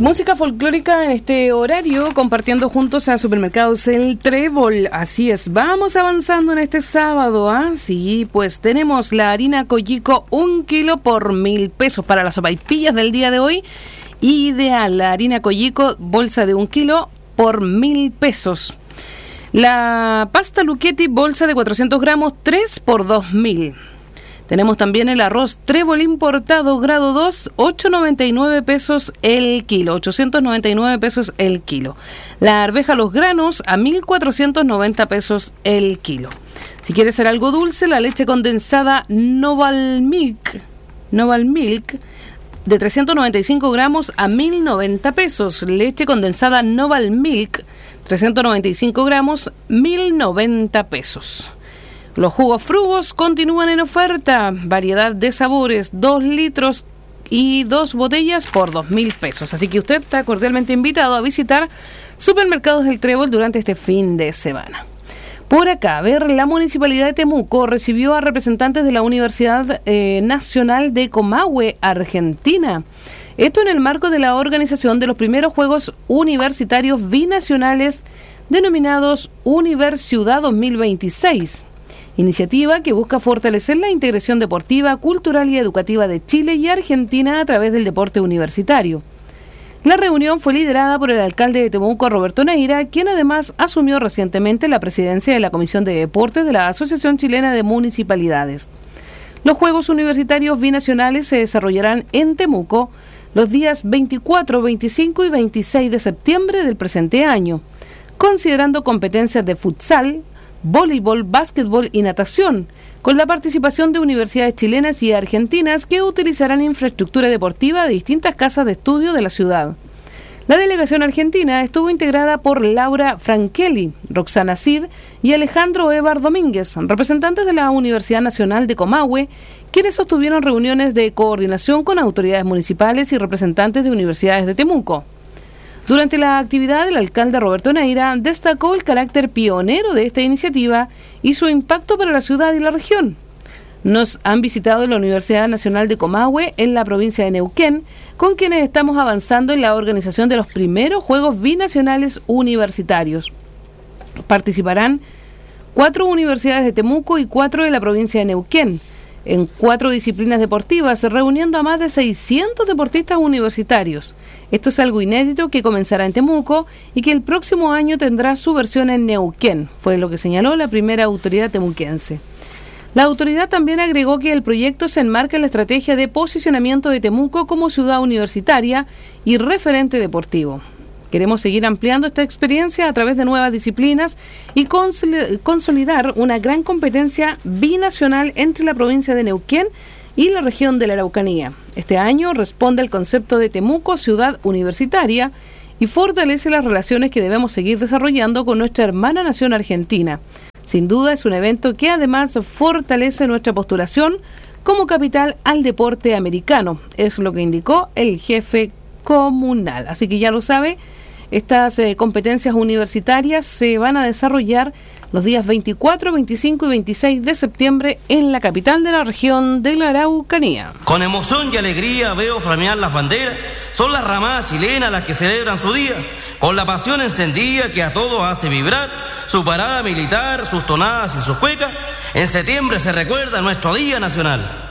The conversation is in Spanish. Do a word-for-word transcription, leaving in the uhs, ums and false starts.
Música folclórica en este horario, compartiendo juntos a Supermercados El Trébol. Así es, vamos avanzando en este sábado, ¿ah? Sí, pues tenemos la harina Coyico, un kilo por mil pesos para las sopaipillas del día de hoy. Ideal, la harina Coyico, bolsa de un kilo por mil pesos. La pasta Lucchetti, bolsa de cuatrocientos gramos, tres por dos mil. Tenemos también el arroz Trébol importado, grado dos, ochocientos noventa y nueve pesos el kilo, ochocientos noventa y nueve pesos el kilo. La arveja Los Granos a mil cuatrocientos noventa pesos el kilo. Si quieres hacer algo dulce, la leche condensada Noval Milk, Noval Milk de trescientos noventa y cinco gramos a mil noventa pesos. Leche condensada Noval Milk, trescientos noventa y cinco gramos, mil noventa pesos. Los jugos Frugos continúan en oferta, variedad de sabores, dos litros y dos botellas por dos mil pesos. Así que usted está cordialmente invitado a visitar Supermercados del Trébol durante este fin de semana. Por acá, a ver, la Municipalidad de Temuco recibió a representantes de la Universidad eh, Nacional de Comahue, Argentina. Esto en el marco de la organización de los primeros Juegos Universitarios Binacionales denominados Universidad dos mil veintiséis. Iniciativa que busca fortalecer la integración deportiva, cultural y educativa de Chile y Argentina a través del deporte universitario. La reunión fue liderada por el alcalde de Temuco, Roberto Neira, quien además asumió recientemente la presidencia de la Comisión de Deportes de la Asociación Chilena de Municipalidades. Los Juegos Universitarios Binacionales se desarrollarán en Temuco los días veinticuatro, veinticinco y veintiséis de septiembre del presente año, considerando competencias de futsal, voleibol, básquetbol y natación, con la participación de universidades chilenas y argentinas que utilizarán infraestructura deportiva de distintas casas de estudio de la ciudad. La delegación argentina estuvo integrada por Laura Franchelli, Roxana Cid y Alejandro Evar Domínguez, representantes de la Universidad Nacional de Comahue, quienes sostuvieron reuniones de coordinación con autoridades municipales y representantes de universidades de Temuco. Durante la actividad, el alcalde Roberto Neira destacó el carácter pionero de esta iniciativa y su impacto para la ciudad y la región. Nos han visitado la Universidad Nacional de Comahue en la provincia de Neuquén, con quienes estamos avanzando en la organización de los primeros Juegos Binacionales Universitarios. Participarán cuatro universidades de Temuco y cuatro de la provincia de Neuquén, en cuatro disciplinas deportivas, reuniendo a más de seiscientos deportistas universitarios. Esto es algo inédito que comenzará en Temuco y que el próximo año tendrá su versión en Neuquén, fue lo que señaló la primera autoridad temuquense. La autoridad también agregó que el proyecto se enmarca en la estrategia de posicionamiento de Temuco como ciudad universitaria y referente deportivo. Queremos seguir ampliando esta experiencia a través de nuevas disciplinas y consolidar una gran competencia binacional entre la provincia de Neuquén y la región de la Araucanía. Este año responde al concepto de Temuco, ciudad universitaria, y fortalece las relaciones que debemos seguir desarrollando con nuestra hermana nación argentina. Sin duda es un evento que además fortalece nuestra postulación como capital al deporte americano, es lo que indicó el jefe comunal. Así que ya lo sabe, estas eh, competencias universitarias se van a desarrollar los días veinticuatro, veinticinco y veintiséis de septiembre en la capital de la región de la Araucanía. Con emoción y alegría veo flamear las banderas, son las ramadas chilenas las que celebran su día, con la pasión encendida que a todos hace vibrar, su parada militar, sus tonadas y sus cuecas. En septiembre se recuerda nuestro Día Nacional.